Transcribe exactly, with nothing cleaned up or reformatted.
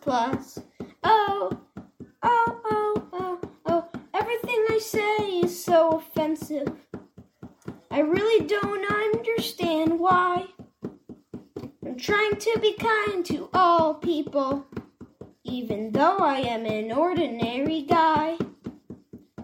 plus. Oh, oh, oh, oh, oh, everything I say is so offensive. I really don't understand why. I'm trying to be kind to all people, even though I am an ordinary guy.